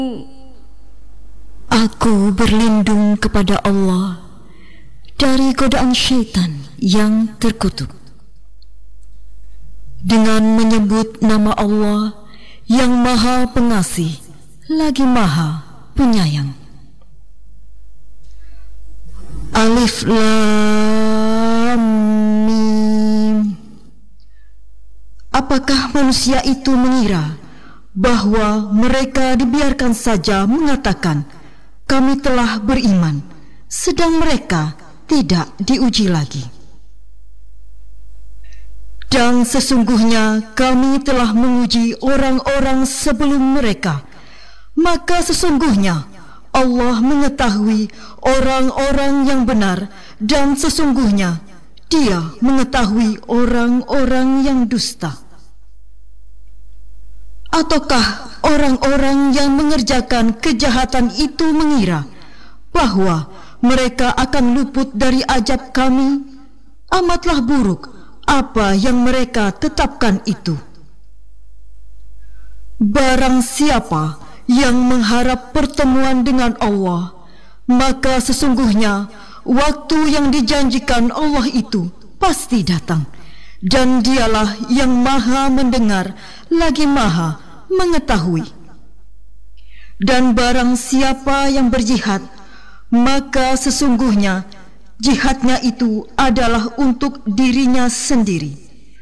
Aku berlindung kepada Allah dari godaan syaitan yang terkutuk. Dengan menyebut nama Allah yang Maha Pengasih lagi Maha Penyayang. Alif Lam Mim. Apakah manusia itu mengira bahwa mereka dibiarkan saja mengatakan, "Kami telah beriman," sedang mereka tidak diuji lagi? Dan sesungguhnya kami telah menguji orang-orang sebelum mereka, maka sesungguhnya Allah mengetahui orang-orang yang benar, dan sesungguhnya Dia mengetahui orang-orang yang dusta. Ataukah orang-orang yang mengerjakan kejahatan itu mengira bahwa mereka akan luput dari azab kami? Amatlah buruk apa yang mereka tetapkan itu. Barang siapa yang mengharap pertemuan dengan Allah, maka sesungguhnya waktu yang dijanjikan Allah itu pasti datang, dan Dialah yang Maha mendengar lagi Maha mengetahui. Dan barang siapa yang berjihad, maka sesungguhnya jihadnya itu adalah untuk dirinya sendiri.